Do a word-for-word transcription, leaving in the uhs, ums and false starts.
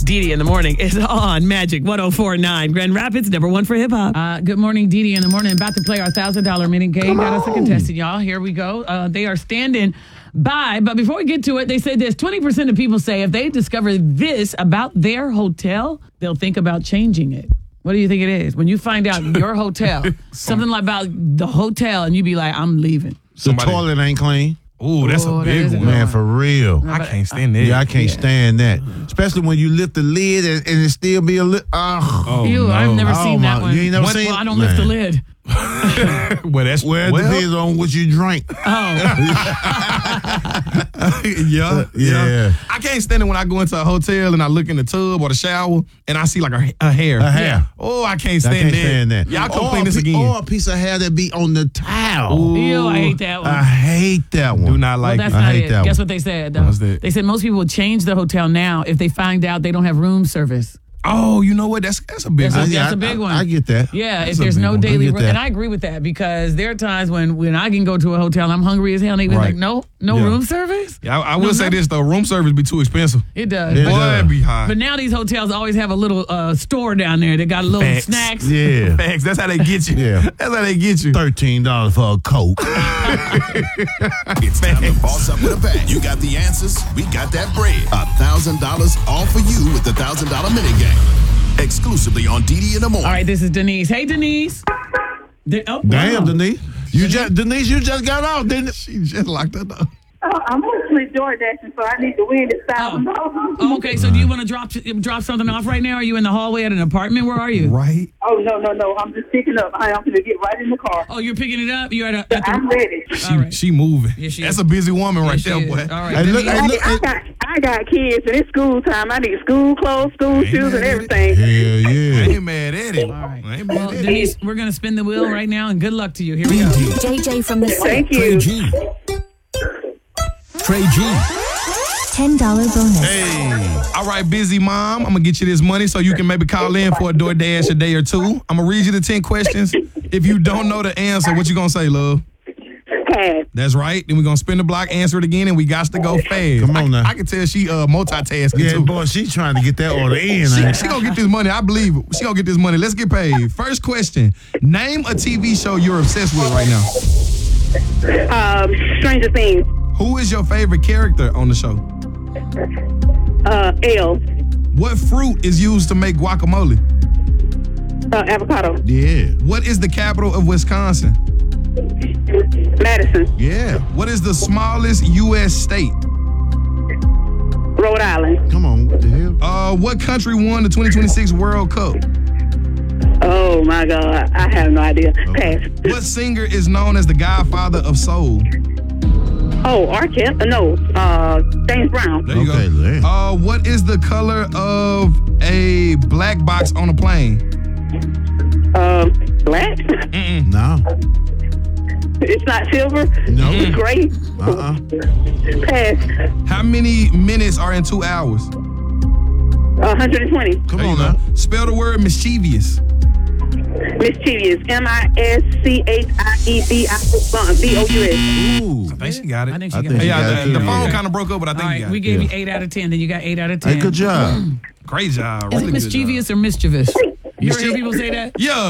Dee Dee in the morning is on Magic one oh four point nine. Grand Rapids, number one for hip hop. Uh, good morning, Dee Dee in the morning. About to play our one thousand dollars minute game. Got us a contestant, y'all. Here we go. Uh, they are standing by. But before we get to it, they say this. twenty percent of people say if they discover this about their hotel, they'll think about changing it. What do you think it is? When you find out your hotel, something like about the hotel, and you be like, I'm leaving. The Somebody- toilet ain't clean. Ooh, that's Oh, a that big is a one. good Man, one. for real. I can't stand that. Yeah, I can't stand that. Especially when you lift the lid and, and it still be a lid. Oh. Oh, Ew, no. I've never Oh, seen that my- one. you ain't never What- seen- Well, I don't lift the Man. lid. well, that's Well, it well, depends on what you drink. Oh, yeah, Yeah. I can't stand it when I go into a hotel and I look in the tub or the shower and I see like a, a hair. A hair. Oh, I can't I stand can't that. stand that. Y'all come Or clean a this pe- again. Or a piece of hair that be on the towel. ew, I hate that one. I hate that one. Do not Well, like that's it. I not hate it. that Guess one. what they said, though? What's that? They said most people will change the hotel now if they find out they don't have room service. Oh, you know what? That's that's a big That's a- one. I- that's I- a big I- one. I get that. Yeah, That's if a there's big no one. I daily get room. that. And I agree with that because there are times when, when I can go to a hotel and I'm hungry as hell and they be Right. like, no, no Yeah. room service? Yeah, I, I will No, say no. this though, room service be too expensive. It does. It Boy, does. it be high. But now these hotels always have a little uh, store down there. They got little Facts. snacks. Yeah. Facts. That's how they get you. Yeah. That's how they get you. thirteen dollars for a Coke. It's time to boss up with a bag. You got the answers, we got that bread. A thousand dollars all for you with the thousand dollar mini game. Exclusively on D D in the morning. All right, this is Denise. Hey, Denise. De- oh, Damn, wow. Denise. You just Denise, you just got off, didn't it? She just locked that up. Oh, I'm actually door dashing, so I need to win this thousand dollars. Oh, okay, so do you want to drop drop something off right now? Are you in the hallway at an apartment? Where are you? Right. Oh no, no, no! I'm just picking up. I am going to get right in the car. Oh, you're picking it up? You're at, a, at the... I'm ready. She, All right. she moving. Yeah, she That's is. a busy woman right she there, is. boy. All right, Hey, look, Denise. hey, I, look, I got, I got kids, and it's school time. I need school clothes, school shoes, and everything. Hell I yeah. ain't mad at it. All right. I ain't Well, mad at it. Denise, we're going to spin the wheel right now, and good luck to you. Here we go. J J from the Thank set. you. G. Trey G. ten dollars bonus. Hey. All right, busy mom. I'm gonna get you this money so you can maybe call in for a DoorDash a day or two. I'm gonna read you the ten questions. If you don't know the answer, what you gonna say, love? Pass. That's right. Then we're gonna spin the block, answer it again, and we got to go fast. Come on I, now. I can tell she uh multitasking Yeah, too. boy, she trying to get that order in. She, ain't she gonna get this money. I believe it. She gonna get this money. Let's get paid. First question. Name a T V show you're obsessed with right now. Um, Stranger Things. Who is your favorite character on the show? Uh, L. What fruit is used to make guacamole? Uh, avocado. Yeah. What is the capital of Wisconsin? Madison. Yeah. What is the smallest U S state? Rhode Island. Come on, what the hell? Uh, what country won the twenty twenty-six World Cup? Oh my God, I have no idea. Pass. What singer is known as the godfather of soul? Oh, R. Kelly. Uh, no, uh, James Brown. There you Okay, go. there. Uh, what is the color of a black box on a plane? Um, black. No. It's not silver. No. It's gray. Uh-uh. Pass. How many minutes are in two hours? one hundred twenty. Come There you on go. now. Spell the word mischievous. Mischievous. M I S C H I E V I V O U S. Ooh. I think she got it. I think she I got think it. she yeah, got it the, the too, phone yeah. kind of broke up, but I think All you right, got we it. gave Yeah. you eight out of ten. Then you got eight out of ten. Hey, good job. Great job. Is Really it good mischievous or mischievous? You ever hear people say that? job. Yeah.